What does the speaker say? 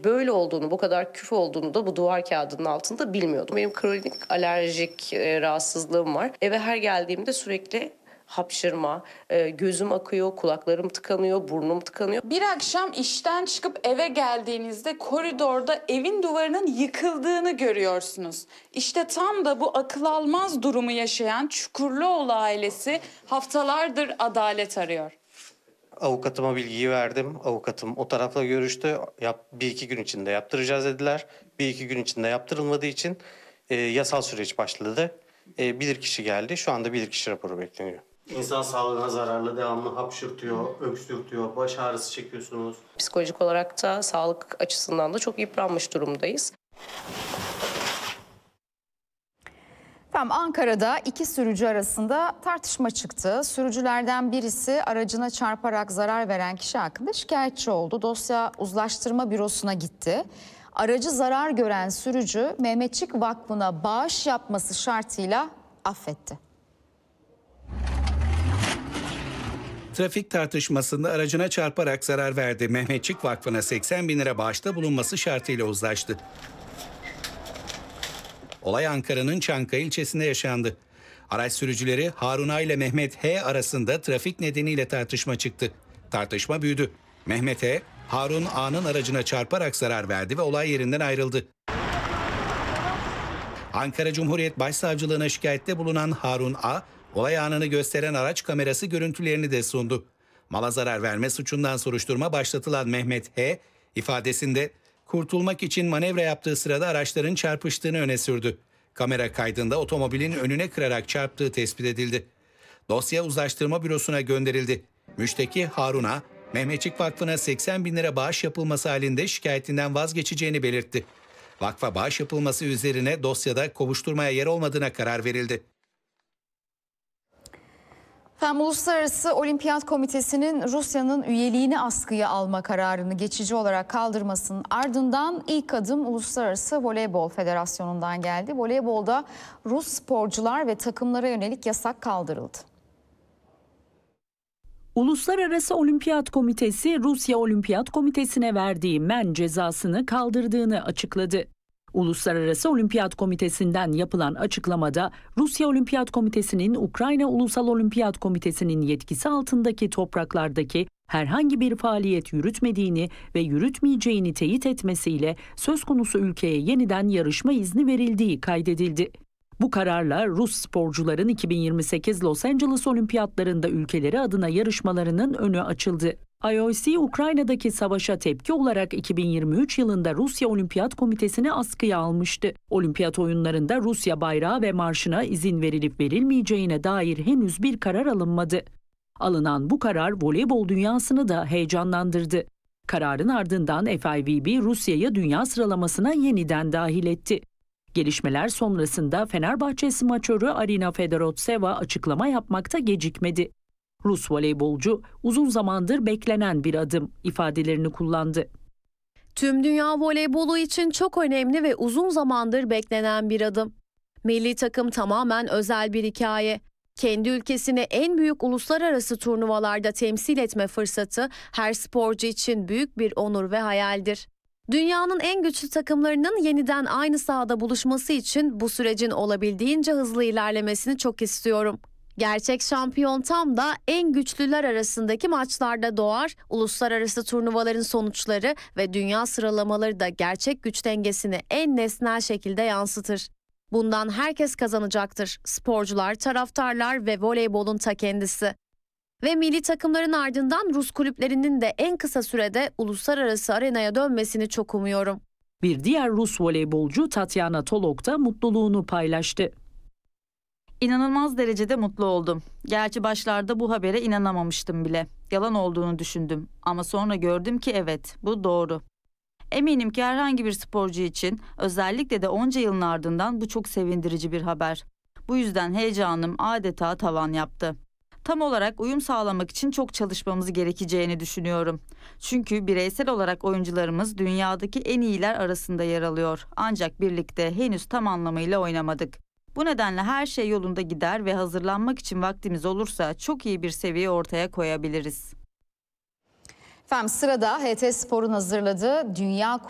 böyle olduğunu, bu kadar küf olduğunu da bu duvar kağıdının altında bilmiyordum. Benim kronik alerjik rahatsızlığım var. Eve her geldiğimde sürekli hapşırma, gözüm akıyor, kulaklarım tıkanıyor, burnum tıkanıyor. Bir akşam işten çıkıp eve geldiğinizde koridorda evin duvarının yıkıldığını görüyorsunuz. İşte tam da bu akıl almaz durumu yaşayan Çukurluoğlu ailesi haftalardır adalet arıyor. Avukatıma bilgiyi verdim. Avukatım o tarafla görüştü. Bir iki gün içinde yaptıracağız dediler. Bir iki gün içinde yaptırılmadığı için yasal süreç başladı. Bilirkişi geldi. Şu anda bilirkişi raporu bekleniyor. İnsan sağlığına zararlı, devamlı hapşırtıyor, öksürtüyor, baş ağrısı çekiyorsunuz. Psikolojik olarak da sağlık açısından da çok yıpranmış durumdayız. Efendim, Ankara'da iki sürücü arasında tartışma çıktı. Sürücülerden birisi aracına çarparak zarar veren kişi hakkında şikayetçi oldu. Dosya uzlaştırma bürosuna gitti. Aracı zarar gören sürücü Mehmetçik Vakfı'na bağış yapması şartıyla affetti. Trafik tartışmasında aracına çarparak zarar verdi. Mehmetçik Vakfı'na 80 bin lira bağışta bulunması şartıyla uzlaştı. Olay Ankara'nın Çankaya ilçesinde yaşandı. Araç sürücüleri Harun A ile Mehmet H arasında trafik nedeniyle tartışma çıktı. Tartışma büyüdü. Mehmet H, Harun A'nın aracına çarparak zarar verdi ve olay yerinden ayrıldı. Ankara Cumhuriyet Başsavcılığına şikayette bulunan Harun A, olay anını gösteren araç kamerası görüntülerini de sundu. Mala zarar verme suçundan soruşturma başlatılan Mehmet H, ifadesinde kurtulmak için manevra yaptığı sırada araçların çarpıştığını öne sürdü. Kamera kaydında otomobilin önüne kırarak çarptığı tespit edildi. Dosya uzlaştırma bürosuna gönderildi. Müşteki Harun A, Mehmetçik Vakfı'na 80 bin lira bağış yapılması halinde şikayetinden vazgeçeceğini belirtti. Vakfa bağış yapılması üzerine dosyada kovuşturmaya yer olmadığına karar verildi. Uluslararası Olimpiyat Komitesi'nin Rusya'nın üyeliğini askıya alma kararını geçici olarak kaldırmasının ardından ilk adım Uluslararası Voleybol Federasyonu'ndan geldi. Voleybolda Rus sporcular ve takımlara yönelik yasak kaldırıldı. Uluslararası Olimpiyat Komitesi Rusya Olimpiyat Komitesi'ne verdiği men cezasını kaldırdığını açıkladı. Uluslararası Olimpiyat Komitesi'nden yapılan açıklamada Rusya Olimpiyat Komitesi'nin Ukrayna Ulusal Olimpiyat Komitesi'nin yetkisi altındaki topraklardaki herhangi bir faaliyet yürütmediğini ve yürütmeyeceğini teyit etmesiyle söz konusu ülkeye yeniden yarışma izni verildiği kaydedildi. Bu kararla Rus sporcuların 2028 Los Angeles Olimpiyatlarında ülkeleri adına yarışmalarının önü açıldı. IOC, Ukrayna'daki savaşa tepki olarak 2023 yılında Rusya Olimpiyat Komitesi'ni askıya almıştı. Olimpiyat oyunlarında Rusya bayrağı ve marşına izin verilip verilmeyeceğine dair henüz bir karar alınmadı. Alınan bu karar voleybol dünyasını da heyecanlandırdı. Kararın ardından FIVB Rusya'yı dünya sıralamasına yeniden dahil etti. Gelişmeler sonrasında Fenerbahçe smaçörü Arina Fedorovtseva açıklama yapmakta gecikmedi. Rus voleybolcu uzun zamandır beklenen bir adım ifadelerini kullandı. Tüm dünya voleybolu için çok önemli ve uzun zamandır beklenen bir adım. Milli takım tamamen özel bir hikaye. Kendi ülkesini en büyük uluslararası turnuvalarda temsil etme fırsatı her sporcu için büyük bir onur ve hayaldir. Dünyanın en güçlü takımlarının yeniden aynı sahada buluşması için bu sürecin olabildiğince hızlı ilerlemesini çok istiyorum. Gerçek şampiyon tam da en güçlüler arasındaki maçlarda doğar, uluslararası turnuvaların sonuçları ve dünya sıralamaları da gerçek güç dengesini en nesnel şekilde yansıtır. Bundan herkes kazanacaktır. Sporcular, taraftarlar ve voleybolun ta kendisi. Ve milli takımların ardından Rus kulüplerinin de en kısa sürede uluslararası arenaya dönmesini çok umuyorum. Bir diğer Rus voleybolcu Tatyana Tolok da mutluluğunu paylaştı. İnanılmaz derecede mutlu oldum. Gerçi başlarda bu habere inanamamıştım bile. Yalan olduğunu düşündüm. Ama sonra gördüm ki evet, bu doğru. Eminim ki herhangi bir sporcu için, özellikle de onca yılın ardından bu çok sevindirici bir haber. Bu yüzden heyecanım adeta tavan yaptı. Tam olarak uyum sağlamak için çok çalışmamız gerekeceğini düşünüyorum. Çünkü bireysel olarak oyuncularımız dünyadaki en iyiler arasında yer alıyor. Ancak birlikte henüz tam anlamıyla oynamadık. Bu nedenle her şey yolunda gider ve hazırlanmak için vaktimiz olursa çok iyi bir seviye ortaya koyabiliriz. Efendim, sırada HT Spor'un hazırladığı Dünya